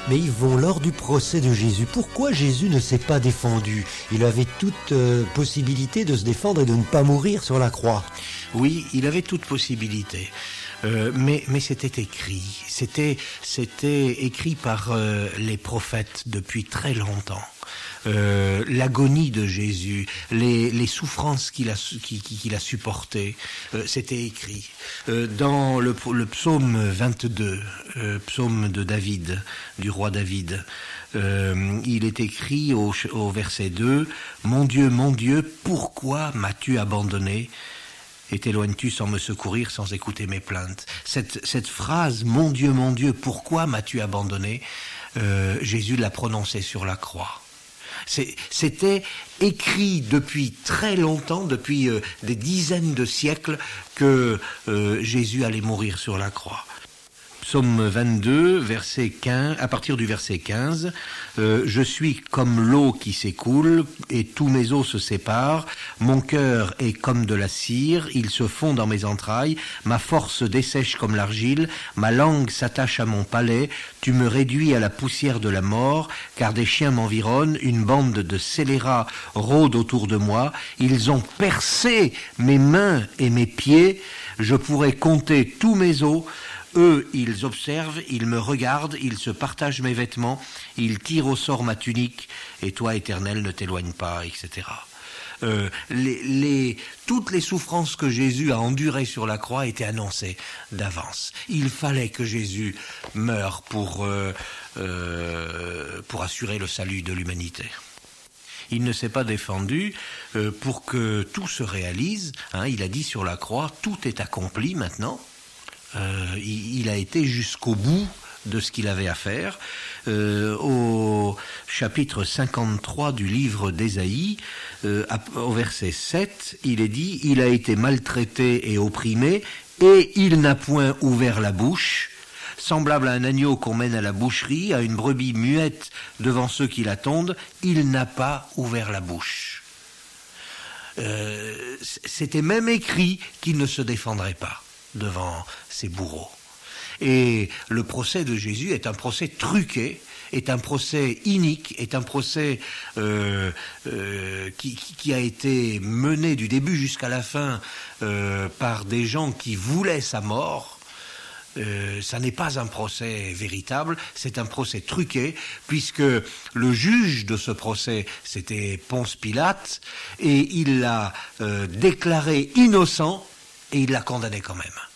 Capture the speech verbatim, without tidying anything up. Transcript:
Mais Yvon, lors du procès de Jésus, pourquoi Jésus ne s'est pas défendu? Il avait toute euh, possibilité de se défendre et de ne pas mourir sur la croix. Oui, il avait toute possibilité. Euh, mais mais c'était écrit. C'était, c'était écrit par euh, les prophètes depuis très longtemps. Euh, l'agonie de Jésus, les, les souffrances qu'il a, qu'il, qu'il a supportées, euh, c'était écrit. Euh, dans le, le psaume vingt-deux, euh, psaume de David, du roi David, euh, il est écrit au, au verset deux, « Mon Dieu, mon Dieu, pourquoi m'as-tu abandonné ? Et t'éloignes-tu sans me secourir, sans écouter mes plaintes ?» Cette, cette phrase, « Mon Dieu, mon Dieu, pourquoi m'as-tu abandonné ?» euh, Jésus l'a prononcée sur la croix. C'est, c'était écrit depuis très longtemps, depuis euh, des dizaines de siècles, que euh, Jésus allait mourir sur la croix. Psaume vingt-deux, verset quinze, à partir du verset quinze, euh, « Je suis comme l'eau qui s'écoule, et tous mes os se séparent. Mon cœur est comme de la cire, il se fond dans mes entrailles. Ma force dessèche comme l'argile, ma langue s'attache à mon palais. Tu me réduis à la poussière de la mort, car des chiens m'environnent, une bande de scélérats rôde autour de moi. Ils ont percé mes mains et mes pieds. Je pourrais compter tous mes os. Eux, ils observent, ils me regardent, ils se partagent mes vêtements, ils tirent au sort ma tunique, et toi, Éternel, ne t'éloigne pas, et cetera. Euh, les, les, toutes les souffrances que Jésus a endurées sur la croix étaient annoncées d'avance. Il fallait que Jésus meure pour, euh, euh, pour assurer le salut de l'humanité. Il ne s'est pas défendu euh, pour que tout se réalise. Hein, il a dit sur la croix, tout est accompli maintenant. Euh, il, il a été jusqu'au bout de ce qu'il avait à faire. Euh, au chapitre cinquante-trois du livre d'Ésaïe, euh, au verset sept, il est dit « Il a été maltraité et opprimé, et il n'a point ouvert la bouche. Semblable à un agneau qu'on mène à la boucherie, à une brebis muette devant ceux qui l'attendent, il n'a pas ouvert la bouche. » Euh, c'était même écrit qu'il ne se défendrait pas devant ses bourreaux. Et le procès de Jésus est un procès truqué, est un procès inique, est un procès euh, euh, qui, qui a été mené du début jusqu'à la fin euh, par des gens qui voulaient sa mort. Euh, ça n'est pas un procès véritable, c'est un procès truqué, puisque le juge de ce procès, c'était Ponce Pilate, et il l'a euh, déclaré innocent, et il l'a condamné quand même.